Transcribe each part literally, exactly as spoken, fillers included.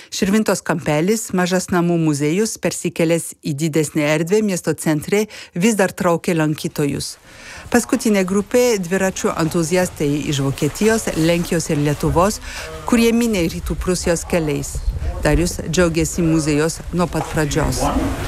Širvintos kampelis, mažas namų muziejus, persikėlęs į didesnį erdvę miesto centre, vis dar traukia lankytojus. Paskutinė grupė dviračių entuziastai iš Vokietijos, Lenkijos ir Lietuvos, kurie minė Rytų Prūsijos keliais. Darius džiaugiasi muziejos nuo pat pradžios.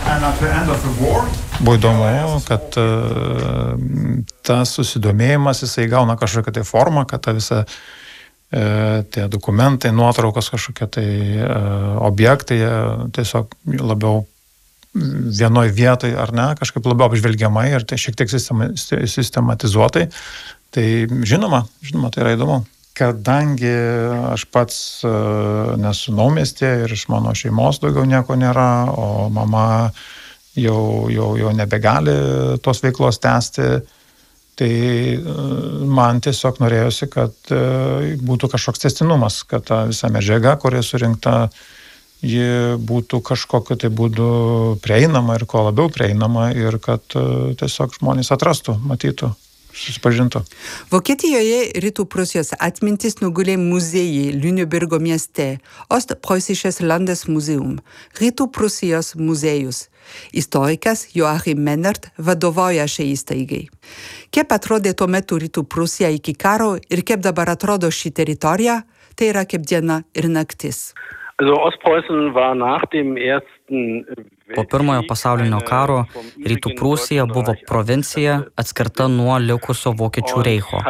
Buvo įdomu, kad uh, tas susidomėjimas jisai gauna kažkokią tai formą, kad ta visa uh, tie dokumentai, nuotraukos kažkokie tai uh, objektai uh, tiesiog labiau vienoj vietoj ar ne, kažkaip labiau apžvelgiamai ir tai šiek tiek sistematizuotai. Tai žinoma, žinoma, tai yra įdomu. Kadangi aš pats uh, nesu naumiestyje ir iš mano šeimos daugiau nieko nėra, o mama jau, jau, jau nebegali tos veiklos tęsti, tai uh, man tiesiog norėjosi, kad uh, būtų kažkoks tęstinumas, kad ta visa medžiaga, kuri surinkta, ji būtų kažkokiu tai būdu prieinama ir kuo labiau prieinama ir kad uh, tiesiog žmonės atrastų, matytų. Susipažintų. Vokietijoje Rytų Prūsijos atmintis nugulė muziejai Lüneburgo mieste, Ostpreußisches Landesmuseum, Rytų Prūsijos muziejus. Istorikas Joachim Mennert vadovauja šiai įstaigai. Kaip atrodė tuo metu Rytų Prūsija iki karo ir kaip dabar atrodo ši teritorija, tai yra kaip diena ir naktis. Also Ostpreußen war nach dem ersten Po pirmojo pasaulinio karo Rytų Prūsija buvo provincija atskirta nuo likusio Vokiečių reicho.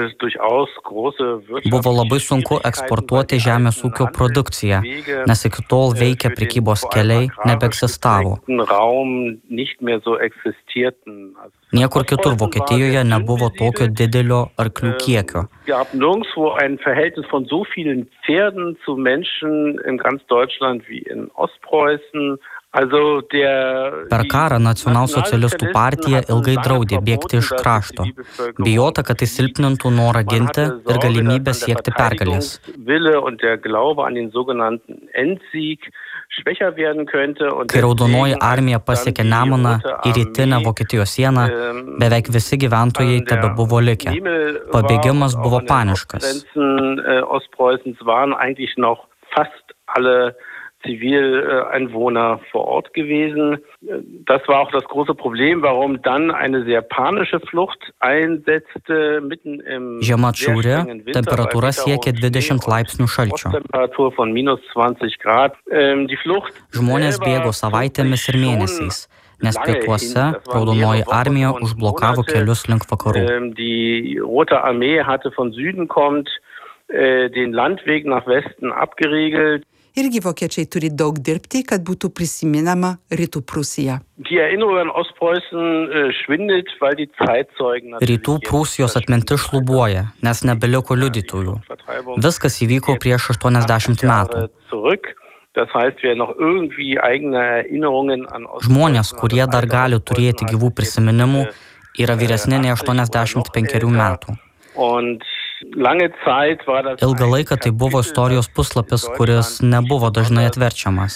Buvo labai sunku eksportuoti žemės ūkio produkciją, nes iki tol veikę prekybos keliai nebeegzistavo. Niekur kitur Vokietijoje nebuvo tokio didelio arklių kiekio. Per karą Nacionalsocialistų partija ilgai draudė bėgti iš krašto. Bijota, kad tai silpnintų norą ginti ir galimybę siekti pergalės. Kai Raudonoji armija pasiekė Nemuną į rytinę Vokietijos sieną, beveik visi gyventojai tebebuvo likę. Pabėgimas buvo paniškas. Zivileinwohner vor Ort gewesen. Das war auch das große Problem, warum dann eine sehr panische Flucht einsetzte mitten im Žiema atšiauri, temperatūra siekė dvidešimt laipsnių šalčio. Temperatur von minus zwanzig Grad. Die Flucht Žmonės bėgo savaitėmis ir mėnesiais, nes pietuose Raudonoji armija užblokavo kelius link vakarų. Die Rote Armee hatte von Süden kommt den Landweg nach Westen abgeriegelt. Irgi vokiečiai turi daug dirbti, kad būtų prisiminama Rytų Prūsija. Rytų Prūsijos atmintis šlubuoja, nes nebeliko liudytojų. Viskas įvyko prieš aštuoniasdešimt metų. Žmonės, kurie dar gali turėti gyvų prisiminimų, yra vyresni nei aštuoniasdešimt penkerių metų. Ilgą laiką tai buvo istorijos puslapis, kuris nebuvo dažnai atverčiamas.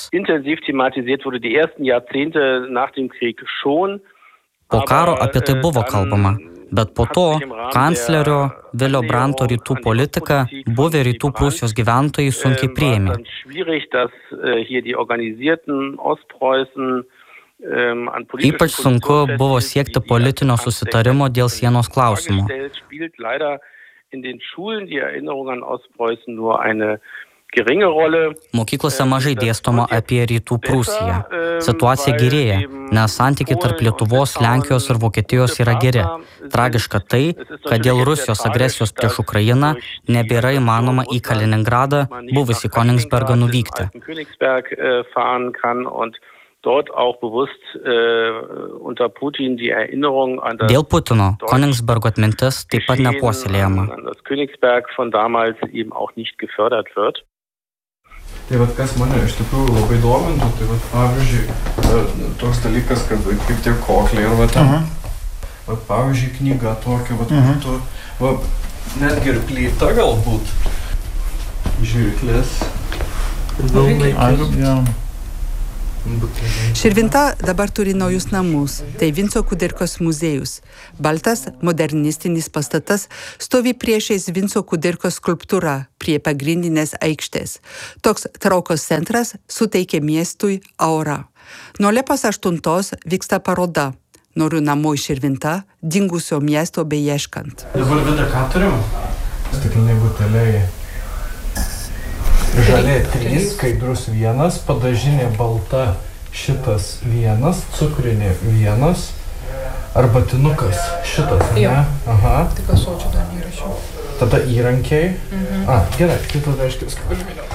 Po karo apie tai buvo kalbama, bet po to kanclerio Vilio Branto rytų politika buvę Rytų Prūsijos gyventojai sunkiai priėmė. Ypač sunku buvo siekti politinio susitarimo dėl sienos klausimų. Mokyklose mažai dėstoma apie Rytų Prūsiją. Situacija gerėja, nes santykiai tarp Lietuvos, Lenkijos ir Vokietijos yra geri. Tragiška tai, kad dėl Rusijos agresijos prieš Ukrainą nebėra įmanoma į Kaliningradą, buvusį Königsbergą, nuvykti. Dėl Putino Königsbergo atmintis taip pat nepuoselėjama. Tai vat kas mane iš tikrųjų labai domintų, tai vat pavyzdžiui, toks dalykas, kad kaip tie kokliai ir vat, vat pavyzdžiui knyga tokia, vat uh-huh. tu, vat, netgi ir plyta galbūt, žirklės. Ai, ja. Širvinta dabar turi naujus namus, tai Vinco Kudirkos muziejus. Baltas, modernistinis pastatas stovi priešais Vinco Kudirkos skulptūra prie pagrindinės aikštės. Toks traukos centras suteikia miestui aurą. Nuo Liepos aštuntos vyksta paroda Noriu namo į Širvintą, dingusio miesto beieškant. Dabar Vida, ką turim? Stikliniai buteliai. Žalė trys, skaidrus vienas, padažinė balta šitas vienas, cukrinė vienas, arbatinukas šitas, ne? Aha. Tik ąsočių dar neįrašiau. Tada įrankiai. Mhm. A, gerai, kitas reiškia skažminio.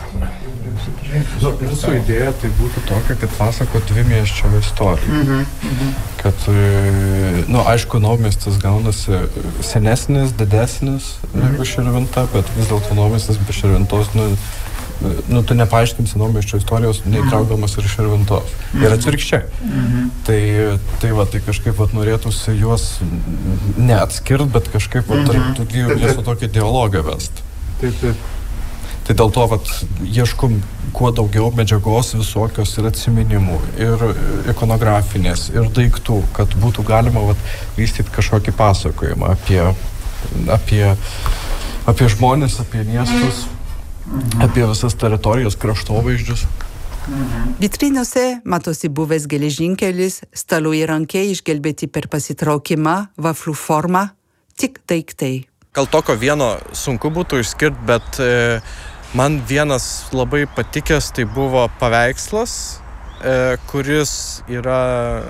Nu, visų idėja tai būtų tokia, kad pasako dvimiesčio istoriją. Mhm. Mhm. Kad, nu, aišku, naumiestis gaunasi senesnis, didesnis negu Širvinta, bet vis dėlto naumiestis be Širvintos, nu, nu, tu nepaaiškinsi naumiesčio istorijos, neįtraukdamas ir Širvintos. Ir atvirkščiai. Mhm. Tai, tai va, tai kažkaip va, norėtųsi juos neatskirt, bet kažkaip va, tarp tų dviejų miestų tokį dialogą vest. Taip, taip. Tai dėl to, vat, ieškom kuo daugiau medžiagos visokios ir atsiminimų, ir ikonografinės, ir daiktų, kad būtų galima vat, vystyti kažkokį pasakojimą apie, apie, apie žmonės, apie miestus, mhm. apie visas teritorijas, kraštovaizdžius. Mhm. Vitrinose matosi buvęs geležinkelis, stalo įrankiai išgelbėti per pasitraukimą, vaflių formą, tik daiktai. Gal tokio vieno sunku būtų išskirti, bet e, man vienas labai patikęs tai buvo paveikslas, e, kuris yra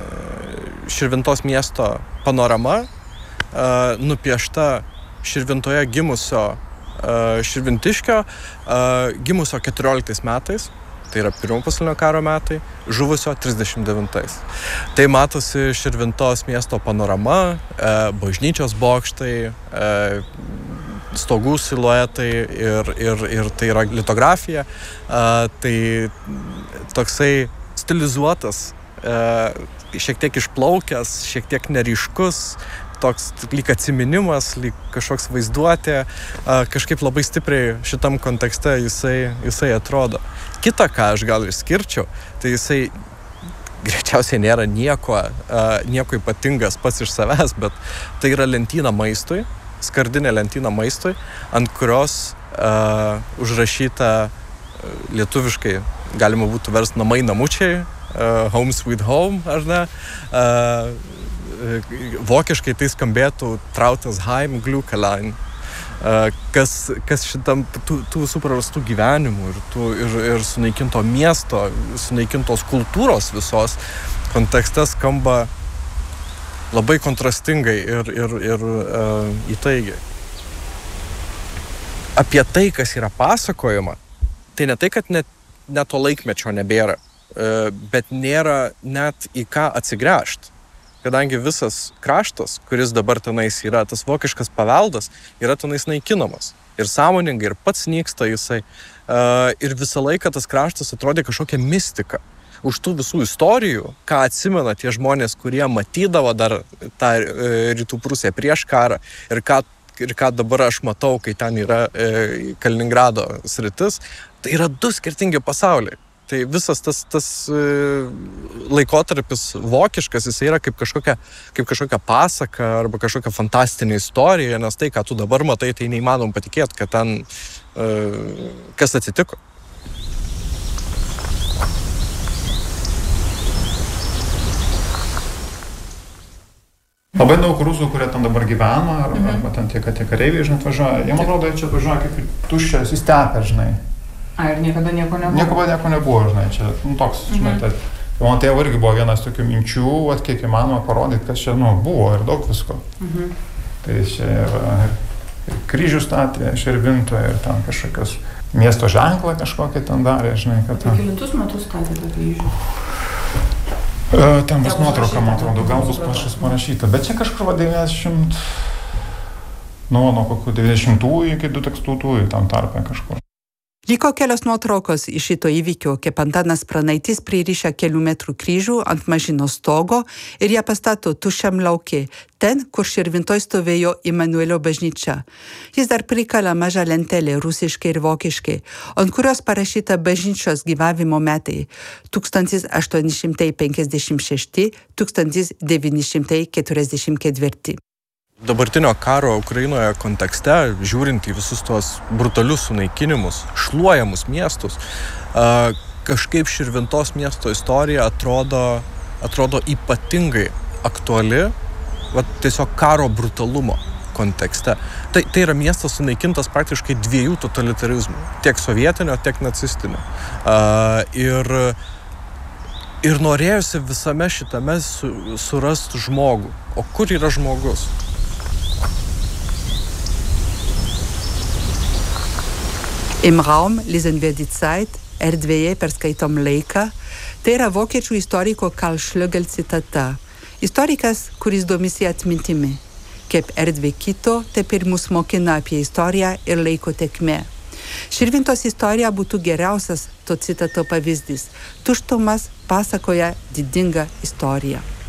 Širvintos miesto panorama, e, nupiešta Širvintoje gimusio e, širvintiškio, e, gimusio keturioliktais metais. Tai yra pirmo pasaulinio karo metai, žuvusio trisdešimt devintais. Tai matosi Širvintos miesto panorama, e, bažnyčios bokštai, e, stogų siluetai ir, ir, ir tai yra litografija. E, tai toksai stilizuotas, e, šiek tiek išplaukęs, šiek tiek neryškus, toks lyg atsiminimas, lyg kažkoks vaizduotė, kažkaip labai stipriai šitam kontekste jisai, jisai atrodo. Kita, ką aš gal išskirčiau, tai jisai greičiausiai nėra nieko, nieko ypatingas pats iš savęs, bet tai yra lentyna maistui, skardinė lentyna maistui, ant kurios uh, užrašyta lietuviškai, galima būtų versti namai namučiai, uh, home sweet home, ar ne? Uh, vokiškai tai skambėtų Trautas Heim Glühwein, kas, kas šitam tų, tų visų prarastų gyvenimų ir, tų, ir, ir sunaikinto miesto, sunaikintos kultūros visos kontekste skamba labai kontrastingai ir, ir, ir uh, įtaigiai. Apie tai, kas yra pasakojama, tai ne tai, kad net, net to laikmečio nebėra, uh, bet nėra net į ką atsigręžti. Kadangi visas kraštas, kuris dabar tenais yra, tas vokiškas paveldas, yra tenais naikinamas. Ir sąmoningai, ir pats nyksta jisai. Uh, ir visą laiką tas kraštas atrodė kažkokia mistika. Už tų visų istorijų, ką atsimena tie žmonės, kurie matydavo dar tą uh, Rytų Prūsiją prieš karą, ir ką, ir ką dabar aš matau, kai ten yra uh, Kaliningrado sritis, tai yra du skirtingi pasauliai. Tai visas tas, tas laikotarpis vokiškas, jis yra kaip kažkokia, kaip kažkokia pasaka arba kažkokia fantastinė istorija, nes tai, ką tu dabar matai, tai neįmanom patikėti, kad ten kas atsitiko. Labai daug rusų, kurie ten dabar gyvena, arba, mhm. arba ten tie, tie kareiviai, žinai, atvažiuoja. Jie, man atrodo, čia atvažiuoja kaip ir tuščias į stepę, žinai. A, ir niekada nieko nebuvo? Niekada nieko nebuvo, žinai, čia, nu, toks, žinai, mhm. tai man tėvo irgi buvo vienas tokių minčių, at kiek įmanoma parodyti, kas čia, nu, buvo ir daug visko. Mhm. Tai čia yra ir, ir kryžių statė Širvintoje, ir ten kažkokios miesto ženklą kažkokį ten darė, žinai, kad ten... Tai kelintus metus statė tą kryžių? E, ten bus nuotrauka, man atrodo, gal bus pašas parašyta, bet čia kažkur va devyniasdešimt, nu, nuo kokių devyniasdešimtųjų iki du tūkstantųjų tam tarpe kažkur. Liko kelios nuotraukos iš šito įvykio, kaip Antanas Pranaitis pririša kelių metrų kryžių ant mašinos stogo ir ją pastato tuščiam lauke, ten, kur Širvintoj stovėjo Imanuelio bažnyčia. Jis dar prikala mažą lentelę rusiškai ir vokiškai, ant kurios parašyta bažnyčios gyvavimo metai tūkstantis aštuoni šimtai penkiasdešimt šešti - tūkstantis devyni šimtai keturiasdešimt ketvirti. Dabartinio karo Ukrainoje kontekste, žiūrint į visus tuos brutalius sunaikinimus, šluojamus miestus, kažkaip Širvintos miesto istorija atrodo, atrodo ypatingai aktuali, va, tiesiog karo brutalumo kontekste. Tai, tai yra miestas sunaikintas praktiškai dviejų totalitarizmų, tiek sovietinio, tiek nacistinio. Ir, ir norėjusi visame šitame su, surasti žmogų. O kur yra žmogus? Im Raum lesen wir die Zeit, erdvėje perskaitom laiką. Tai yra vokiečių istoriko Karl Schlögel citata. Istorikas, kuris domisi atmintimi. Kaip erdvė kito, taip ir mus mokina apie istoriją ir laiko tekmę. Širvintos istorija būtų geriausias to citato pavyzdys. Tuštumas pasakoja didingą istoriją.